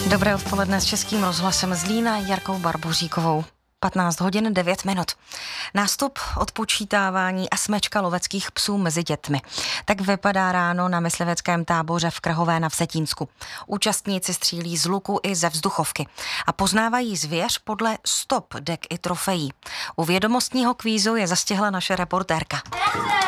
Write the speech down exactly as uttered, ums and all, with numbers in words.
Dobré odpoledne s Českým rozhlasem z Lína Jarkou Barboříkovou. patnáct hodin devět minut. Nástup, odpočítávání a smečka loveckých psů mezi dětmi. Tak vypadá ráno na mysliveckém táboře v Krhové na Vsetínsku. Účastníci střílí z luku i ze vzduchovky a poznávají zvěř podle stop, dek i trofejí. U vědomostního kvízu je zastihla naše reportérka.